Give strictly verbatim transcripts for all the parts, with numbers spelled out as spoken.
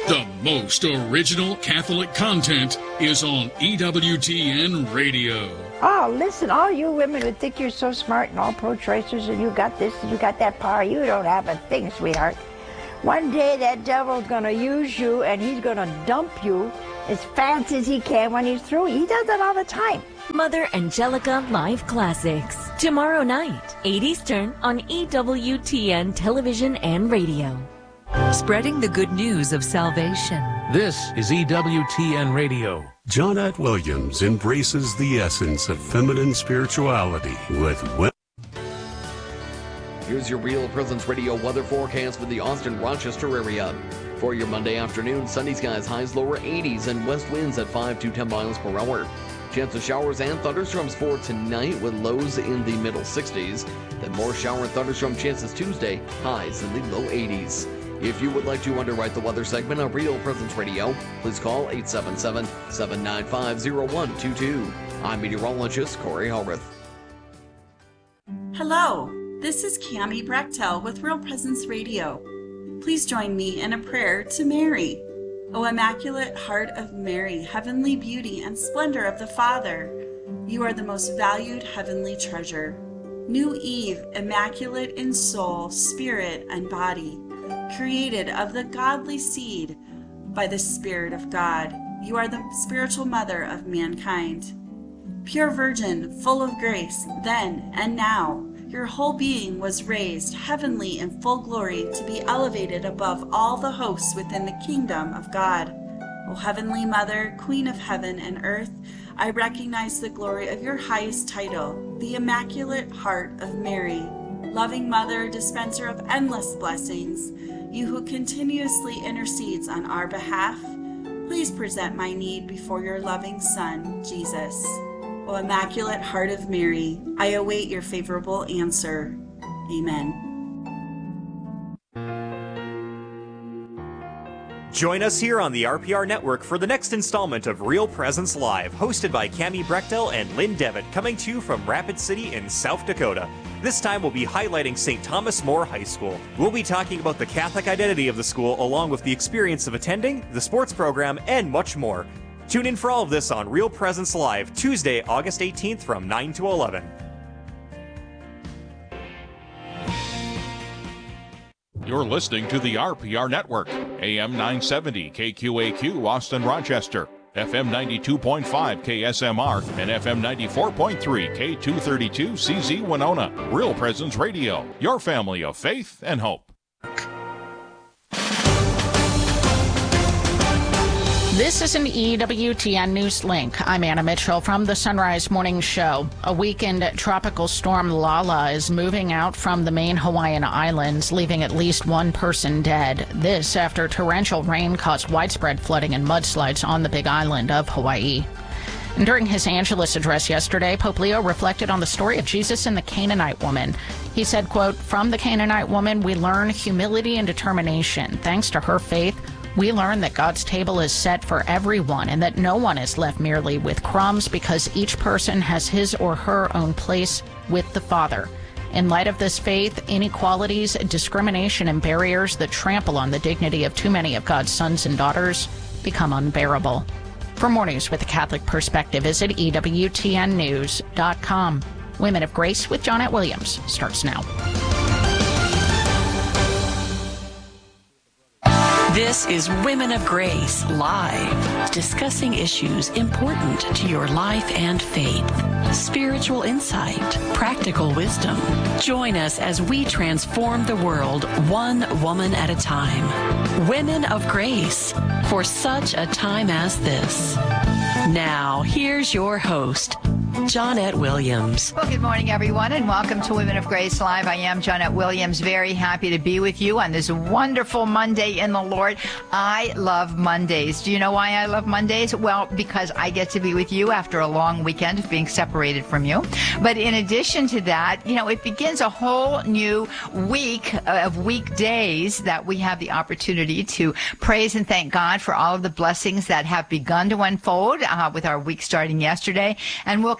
The most original Catholic content is on E W T N Radio. Oh, listen, all you women who think you're so smart and all pro-choicers and you got this and you got that power, you don't have a thing, sweetheart. One day that devil's going to use you and he's going to dump you as fast as he can when he's through. He does that all the time. Mother Angelica Live Classics. Tomorrow night, eight Eastern on E W T N Television and Radio. Spreading the good news of salvation. This is E W T N Radio. Johnnette Williams embraces the essence of feminine spirituality with women. Here's your Real Presence Radio weather forecast for the Austin-Rochester area. For your Monday afternoon, sunny skies, highs lower eighties, and west winds at five to ten miles per hour. Chance of showers and thunderstorms for tonight with lows in the middle sixties. Then more shower and thunderstorm chances Tuesday, highs in the low eighties. If you would like to underwrite the weather segment on Real Presence Radio, please call eight seven seven, seven nine five, zero one two two. I'm meteorologist Corey Hallrath. Hello, this is Cammie Brechtel with Real Presence Radio. Please join me in a prayer to Mary. O Immaculate Heart of Mary, heavenly beauty and splendor of the Father, you are the most valued heavenly treasure. New Eve, immaculate in soul, spirit, and body, created of the godly seed by the Spirit of God. You are the spiritual mother of mankind. Pure Virgin, full of grace, then and now, your whole being was raised heavenly in full glory to be elevated above all the hosts within the kingdom of God. O Heavenly Mother, Queen of heaven and earth, I recognize the glory of your highest title, the Immaculate Heart of Mary. Loving Mother, dispenser of endless blessings, you who continuously intercedes on our behalf, please present my need before your loving Son, Jesus. O Immaculate Heart of Mary, I await your favorable answer. Amen. Join us here on the R P R Network for the next installment of Real Presence Live, hosted by Cammie Brechtel and Lynn Devitt, coming to you from Rapid City in South Dakota. This time we'll be highlighting Saint Thomas More High School. We'll be talking about the Catholic identity of the school, along with the experience of attending, the sports program, and much more. Tune in for all of this on Real Presence Live, Tuesday, August eighteenth from nine to eleven. You're listening to the R P R Network, A M nine seventy K Q A Q Austin Rochester, F M ninety-two point five K S M R, and F M ninety-four point three K two thirty-two C Z Winona. Real Presence Radio, your family of faith and hope. This is an E W T N News Link. I'm Anna Mitchell from the Sunrise Morning Show. A weakened tropical storm Lala is moving out from the main Hawaiian Islands, leaving at least one person dead. This after torrential rain caused widespread flooding and mudslides on the Big Island of Hawaii. And during his Angelus address yesterday, Pope Leo reflected on the story of Jesus and the Canaanite woman. He said, quote, "From the Canaanite woman, we learn humility and determination. Thanks to her faith, we learn that God's table is set for everyone and that no one is left merely with crumbs because each person has his or her own place with the Father. In light of this faith, inequalities, discrimination, and barriers that trample on the dignity of too many of God's sons and daughters become unbearable." For more news with a Catholic perspective, visit E W T N news dot com. Women of Grace with Johnnette Williams starts now. This is Women of Grace Live, discussing issues important to your life and faith. Spiritual insight, practical wisdom. Join us as we transform the world one woman at a time. Women of Grace, for such a time as this. Now, here's your host, Johnnette Williams. Well, good morning, everyone, and welcome to Women of Grace Live. I am Johnnette Williams, very happy to be with you on this wonderful Monday in the Lord. I love Mondays. Do you know why I love Mondays? Well, because I get to be with you after a long weekend of being separated from you. But in addition to that, you know, it begins a whole new week of weekdays that we have the opportunity to praise and thank God for all of the blessings that have begun to unfold uh, with our week starting yesterday, and will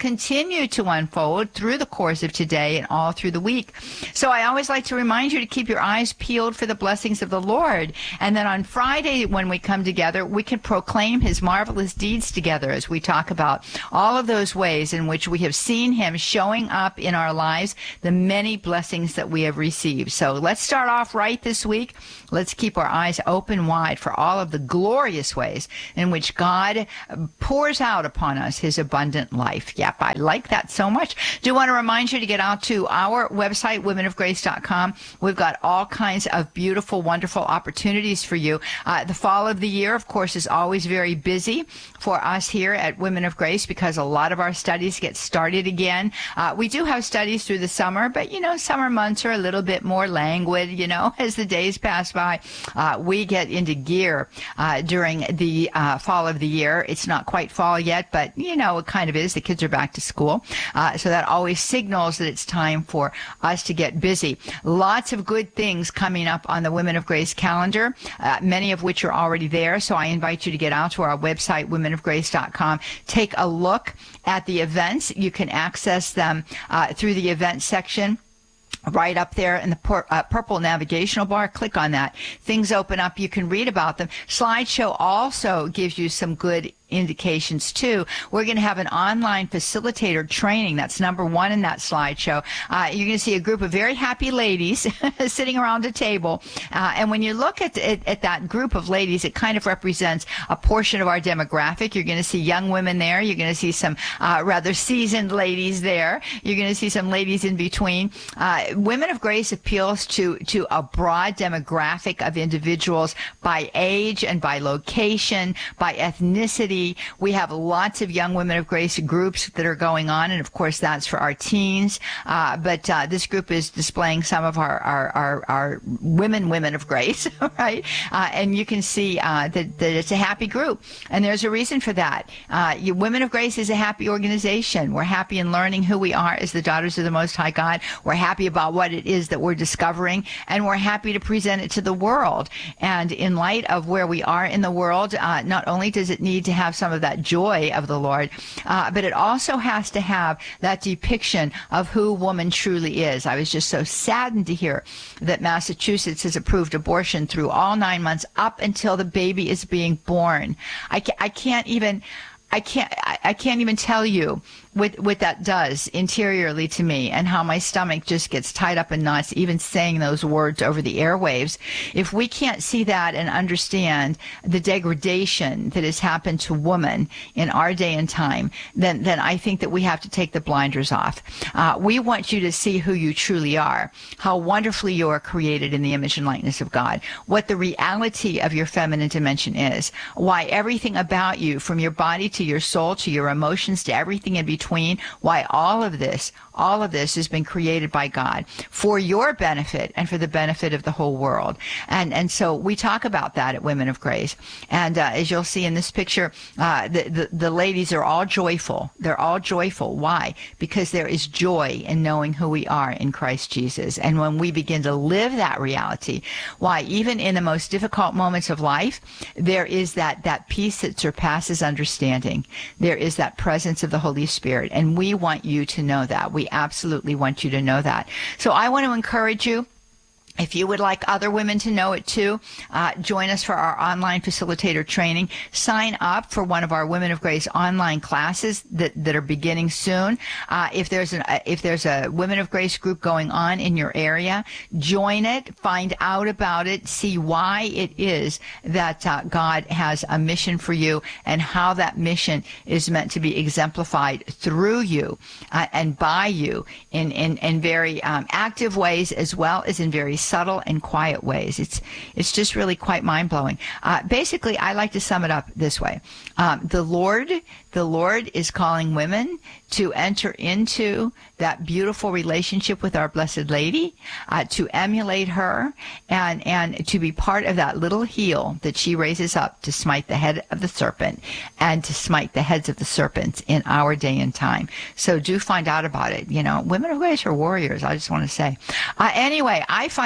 continue to unfold through the course of today and all through the week. So I always like to remind you to keep your eyes peeled for the blessings of the Lord. And then on Friday, when we come together, we can proclaim his marvelous deeds together as we talk about all of those ways in which we have seen him showing up in our lives, the many blessings that we have received. So let's start off right this week. Let's keep our eyes open wide for all of the glorious ways in which God pours out upon us his abundant life. Yep, I like that so much. Do want to remind you to get out to our website, women of grace dot com. We've got all kinds of beautiful, wonderful opportunities for you. Uh, the fall of the year, of course, is always very busy for us here at Women of Grace because a lot of our studies get started again. Uh, we do have studies through the summer, but, you know, summer months are a little bit more languid, you know, as the days pass by. Uh, we get into gear uh, during the uh, fall of the year. It's not quite fall yet, but, you know, it kind of is. The kids are back to school. Uh, so that always signals that it's time for us to get busy. Lots of good things coming up on the Women of Grace calendar, uh, many of which are already there. So I invite you to get out to our website, women of grace dot com. Take a look at the events. You can access them uh, through the events section. Right up there in the pur- uh, purple navigational bar, click on that. Things open up. You can read about them. Slideshow also gives you some good indications too. We're going to have an online facilitator training. That's number one in that slideshow. Uh, you're going to see a group of very happy ladies sitting around a table. Uh, and when you look at, at, at that group of ladies, it kind of represents a portion of our demographic. You're going to see young women there. You're going to see some uh, rather seasoned ladies there. You're going to see some ladies in between. Uh, Women of Grace appeals to, to a broad demographic of individuals by age and by location, by ethnicity. We have lots of young Women of Grace groups that are going on, and of course that's for our teens. Uh, but uh, this group is displaying some of our our, our, our women Women of Grace, right? Uh, and you can see uh, that, that it's a happy group, and there's a reason for that. Uh, you, Women of Grace is a happy organization. We're happy in learning who we are as the daughters of the Most High God. We're happy about what it is that we're discovering, and we're happy to present it to the world. And in light of where we are in the world, uh, not only does it need to have some of that joy of the Lord, uh, but it also has to have that depiction of who woman truly is. I was just so saddened to hear that Massachusetts has approved abortion through all nine months up until the baby is being born. I, ca- I can't even... I can't. I can't even tell you what what that does interiorly to me, and how my stomach just gets tied up in knots, even saying those words over the airwaves. If we can't see that and understand the degradation that has happened to woman in our day and time, then then I think that we have to take the blinders off. Uh, we want you to see who you truly are, how wonderfully you are created in the image and likeness of God, what the reality of your feminine dimension is, why everything about you, from your body to your soul, to your emotions, to everything in between, why all of this, all of this has been created by God for your benefit and for the benefit of the whole world. And and so we talk about that at Women of Grace. And uh, as you'll see in this picture, uh, the, the, the ladies are all joyful. They're all joyful. Why? Because there is joy in knowing who we are in Christ Jesus. And when we begin to live that reality, why, even in the most difficult moments of life, there is that, that peace that surpasses understanding. There is that presence of the Holy Spirit, and we want you to know that. We absolutely want you to know that. So I want to encourage you, if you would like other women to know it too, uh, join us for our online facilitator training. Sign up for one of our Women of Grace online classes that, that are beginning soon. Uh, if there's an, if there's a Women of Grace group going on in your area, join it, find out about it, see why it is that uh, God has a mission for you, and how that mission is meant to be exemplified through you uh, and by you in, in, in very um, active ways, as well as in very subtle and quiet ways. It's it's just really quite mind-blowing. Uh, basically, I like to sum it up this way. Um, the Lord, the Lord is calling women to enter into that beautiful relationship with our Blessed Lady, uh, to emulate her, and, and to be part of that little heel that she raises up to smite the head of the serpent, and to smite the heads of the serpents in our day and time. So do find out about it. You know, Women of Grace are warriors, I just want to say. Uh, anyway, I find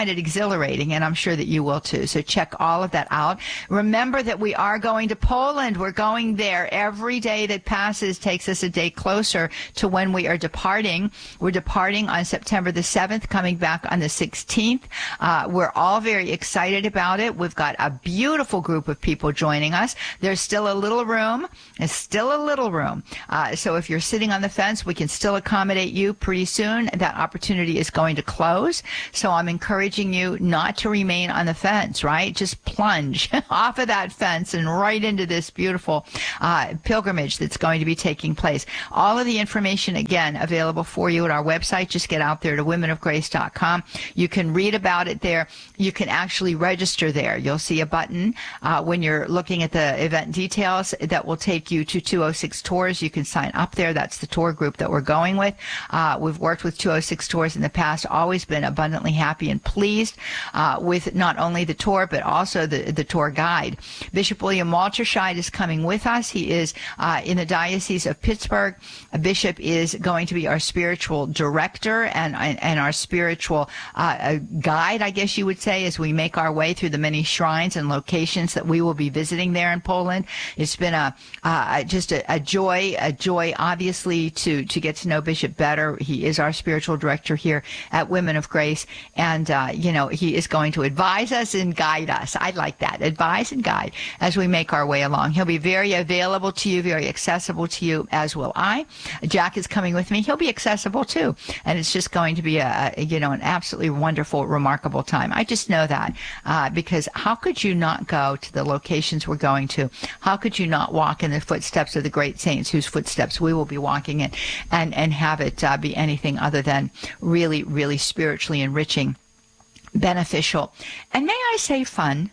find it exhilarating, and I'm sure that you will too. So check all of that out. Remember that we are going to Poland. We're going there. Every day that passes takes us a day closer to when we are departing. We're departing on September the seventh, coming back on the sixteenth. Uh, we're all very excited about it. We've got a beautiful group of people joining us. There's still a little room. There's still a little room. Uh, so if you're sitting on the fence, we can still accommodate you pretty soon. That opportunity is going to close. So I'm encouraging you not to remain on the fence, right? Just plunge off of that fence and right into this beautiful uh, pilgrimage that's going to be taking place. All of the information, again, available for you at our website. Just get out there to women of grace dot com. You can read about it there. You can actually register there. You'll see a button uh, when you're looking at the event details that will take you to two oh six Tours. You can sign up there. That's the tour group that we're going with. Uh, we've worked with two oh six Tours in the past, always been abundantly happy and pleased uh, with not only the tour, but also the, the tour guide. Bishop William Walterscheid is coming with us. He is uh, in the Diocese of Pittsburgh. A bishop is going to be our spiritual director and, and, and our spiritual uh, guide, I guess you would say, as we make our way through the many shrines and locations that we will be visiting there in Poland. It's been a uh, just a, a joy, a joy, obviously, to, to get to know Bishop better. He is our spiritual director here at Women of Grace, and, uh, you know, he is going to advise us and guide us. I like that, advise and guide as we make our way along. He'll be very available to you, very accessible to you, as will I. Jack is coming with me. He'll be accessible, too, and it's just going to be, a, a you know, an absolutely wonderful, remarkable time. I just know that uh, because how could you not go to the locations we're going to? How could you not walk in the footsteps of the great saints whose footsteps we will be walking in, and, and have it uh, be anything other than really, really spiritually enriching, beneficial, and may I say fun,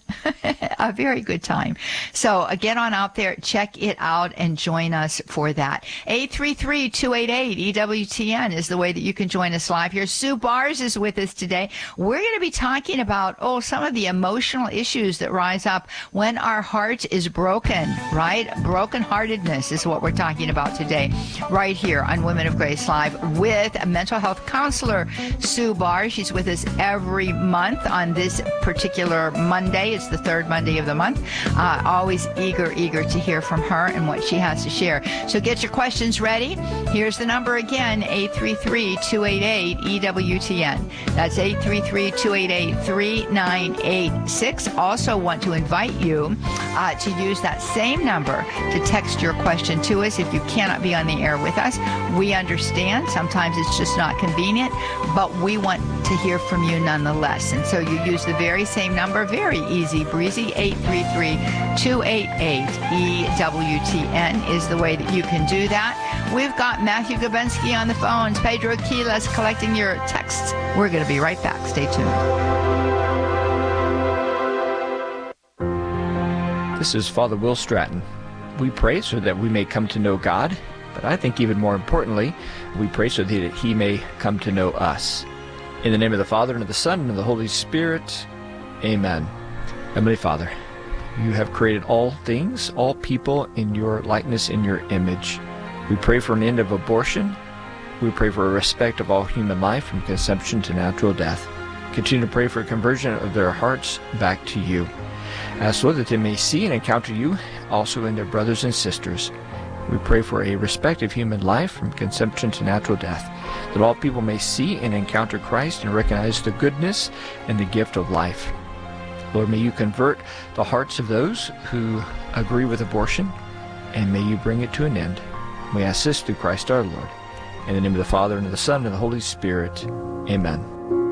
a very good time. So uh, get on out there, check it out, and join us for that. eight three three, two eight eight, E W T N is the way that you can join us live here. Sue Bars is with us today. We're going to be talking about, oh, some of the emotional issues that rise up when our heart is broken, right? Brokenheartedness is what we're talking about today, right here on Women of Grace Live with a mental health counselor, Sue Bars. She's with us every month on this particular Monday. It's the third Monday of the month. Uh, always eager, eager to hear from her and what she has to share. So get your questions ready. Here's the number again, eight three three, two eight eight, E W T N. That's eight three three, two eight eight, three nine eight six. Also want to invite you uh, to use that same number to text your question to us if you cannot be on the air with us. We understand. Sometimes it's just not convenient, but we want to hear from you nonetheless. And so you use the very same number, very easy breezy, eight three three, two eight eight, E W T N is the way that you can do that. We've got Matthew Gabensky on the phones, Pedro Quiles collecting your texts. We're going to be right back. Stay tuned. This is Father Will Stratton. We pray so that we may come to know God, but I think even more importantly, we pray so that He may come to know us. In the name of the Father, and of the Son, and of the Holy Spirit, amen. Heavenly Father, you have created all things, all people in your likeness, in your image. We pray for an end of abortion. We pray for a respect of all human life from conception to natural death. Continue to pray for a conversion of their hearts back to you, uh, so that they may see and encounter you also in their brothers and sisters. We pray for a respect of human life from conception to natural death, that all people may see and encounter Christ and recognize the goodness and the gift of life. Lord, may you convert the hearts of those who agree with abortion, and may you bring it to an end. We ask this through Christ our Lord. In the name of the Father, and of the Son, and of the Holy Spirit, amen.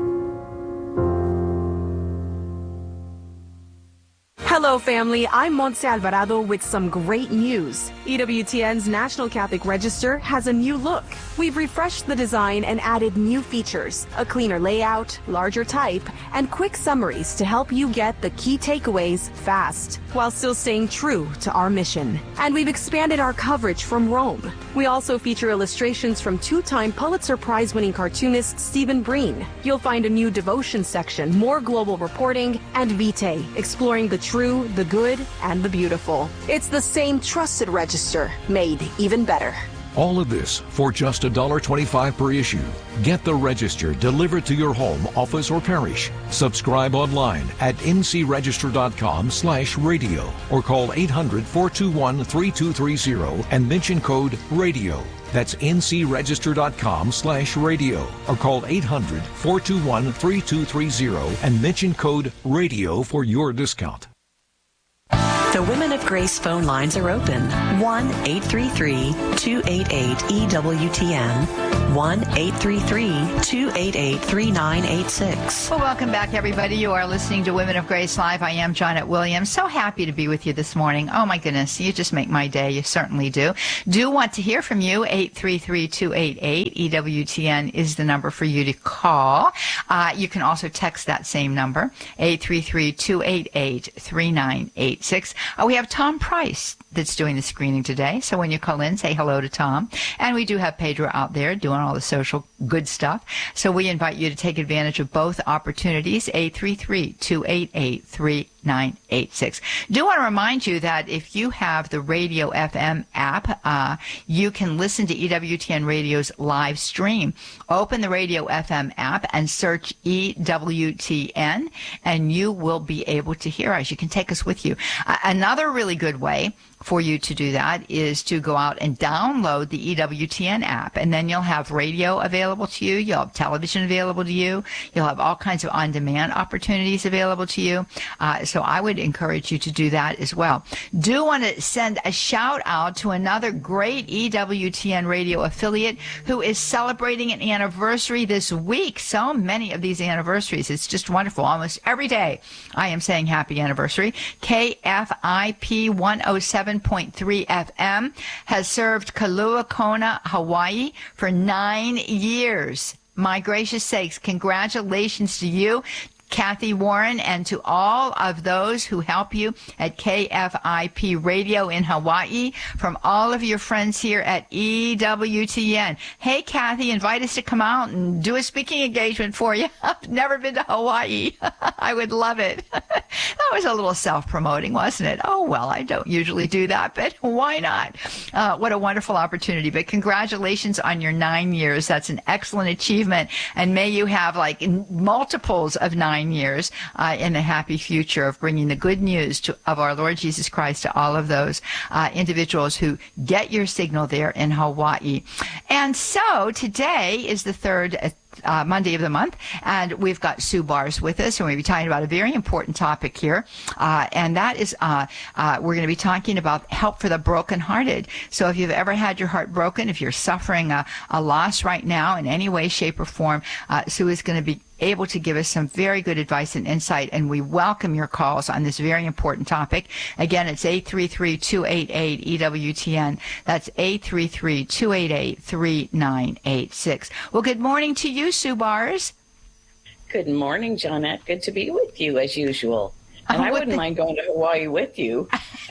Hello, family. I'm Montse Alvarado with some great news. E W T N's National Catholic Register has a new look. We've refreshed the design and added new features, a cleaner layout, larger type, and quick summaries to help you get the key takeaways fast, while still staying true to our mission. And we've expanded our coverage from Rome. We also feature illustrations from two-time Pulitzer Prize-winning cartoonist Stephen Breen. You'll find a new devotion section, more global reporting, and Vitae, exploring the true, the good, and the beautiful. It's the same trusted register, made even better. All of this for just one dollar twenty-five per issue. Get the Register delivered to your home, office, or parish. Subscribe online at n c register dot com slash radio or call eight hundred, four two one, three two three zero and mention code RADIO. That's n c register dot com slash radio or call eight hundred, four two one, three two three zero and mention code RADIO for your discount. The Women of Grace phone lines are open. one eight three three, two eight eight, E W T N. one eight three three, two eight eight, three nine eight six. Well, welcome back, everybody. You are listening to Women of Grace Live. I am Janet Williams. So happy to be with you this morning. Oh, my goodness. You just make my day. You certainly do. Do want to hear from you. eight three three, two eight eight, E W T N is the number for you to call. Uh, you can also text that same number, eight three three, two eight eight, three nine eight six. Uh, we have Tom Price that's doing the screening today. So when you call in, say hello to Tom. And we do have Pedro out there doing all the social good stuff. So we invite you to take advantage of both opportunities, eight three three, two eight eight, three nine eight six. Do want to remind you that if you have the Radio F M app, uh, you can listen to E W T N Radio's live stream. Open the Radio F M app and search E W T N, and you will be able to hear us. You can take us with you. Uh, another really good way for you to do that is to go out and download the E W T N app, and then you'll have radio available to you, you'll have television available to you, you'll have all kinds of on-demand opportunities available to you. Uh, so I would encourage you to do that as well. Do want to send a shout out to another great E W T N radio affiliate who is celebrating an anniversary this week. So many of these anniversaries. It's just wonderful. Almost every day I am saying happy anniversary. K F I P one oh seven point three F M has served Kailua Kona, Hawaii for nine years. My gracious sakes, congratulations to you, Kathy Warren, and to all of those who help you at K F I P Radio in Hawaii, from all of your friends here at E W T N. Hey, Kathy, invite us to come out and do a speaking engagement for you. I've never been to Hawaii. I would love it. That was a little self-promoting, wasn't it? Oh, well, I don't usually do that, but why not? Uh, what a wonderful opportunity. But congratulations on your nine years. That's an excellent achievement. And may you have like multiples of nine years uh, in the happy future of bringing the good news to, of our Lord Jesus Christ to all of those uh, individuals who get your signal there in Hawaii. And so today is the third Uh, Monday of the month, and we've got Sue Bars with us, and we'll be talking about a very important topic here, uh, and that is uh, uh, we're going to be talking about help for the brokenhearted. So if you've ever had your heart broken, if you're suffering a, a loss right now in any way, shape, or form, uh, Sue is going to be able to give us some very good advice and insight, and we welcome your calls on this very important topic. Again, it's eight three three, two eight eight, E W T N. That's eight three three, two eight eight, three nine eight six. Well, good morning to you, Sue Bars. Good morning, Johnette. Good to be with you, as usual. And Oh, I what wouldn't the- mind going to Hawaii with you.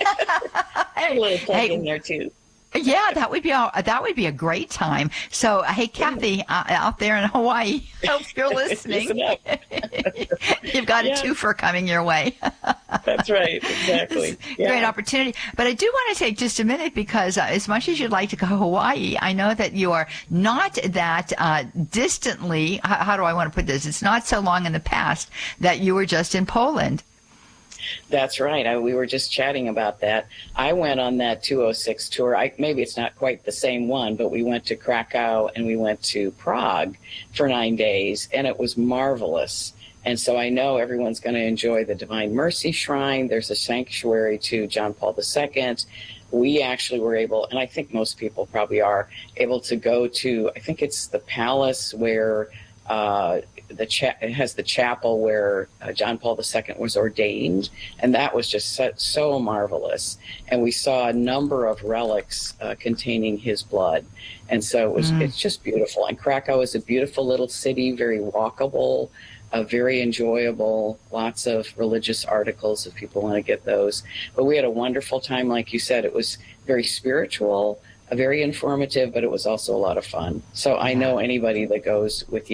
A little plug Hey. in there, too. Yeah, that would be a, that would be a great time. So, hey, Kathy, uh, out there in Hawaii, hope you're listening. Listen up. You've got Yeah. a twofer coming your way. That's right, exactly. Yeah. Great opportunity. But I do want to take just a minute, because uh, as much as you'd like to go to Hawaii, I know that you are not that uh, distantly, how, how do I want to put this? It's not so long in the past that you were just in Poland. That's right. I, we were just chatting about that. I went on that two oh six tour. I, maybe it's not quite the same one, but we went to Krakow and we went to Prague for nine days, and it was marvelous. And so I know everyone's going to enjoy the Divine Mercy Shrine. There's a sanctuary to John Paul the Second. We actually were able, and I think most people probably are, able to go to, I think it's the palace where uh, the cha- it has the chapel where uh, John Paul the Second was ordained, and that was just so, so marvelous. And we saw a number of relics uh, containing his blood, and so it was Mm. it's just beautiful. And Krakow is a beautiful little city, very walkable, uh, very enjoyable. Lots of religious articles if people want to get those. But we had a wonderful time, like you said. It was very spiritual, uh, very informative, but it was also a lot of fun. So I know anybody that goes with you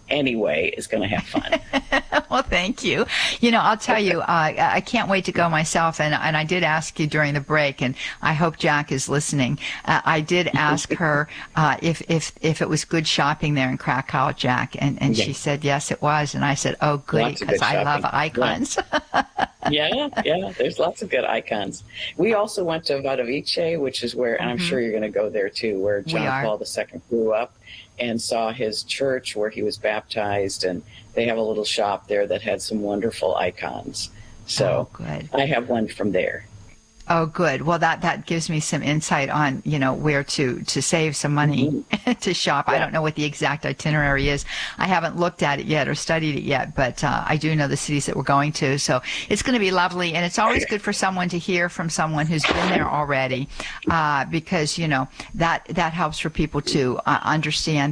anyway is going to have fun. Well, thank you. You know, I'll tell you, uh, I can't wait to go myself. And, and I did ask you during the break, and I hope Jack is listening. Uh, I did ask her uh, if, if, if it was good shopping there in Krakow, Jack. And, and yeah. she said, yes, it was. And I said, oh, goody, because I love icons. Yeah. yeah, yeah. There's lots of good icons. We also went to Wadowice, which is where, and I'm mm-hmm. sure you're going to go there too, where John Paul the Second grew up, and saw his church where he was baptized, and they have a little shop there that had some wonderful icons. So oh, good. I have one from there. Oh, good. Well, that, that gives me some insight on, you know, where to, to save some money mm-hmm. to shop. Yeah. I don't know what the exact itinerary is. I haven't looked at it yet or studied it yet, but uh, I do know the cities that we're going to. So it's going to be lovely. And it's always good for someone to hear from someone who's been there already, uh, because, you know, that, that helps for people to uh, understand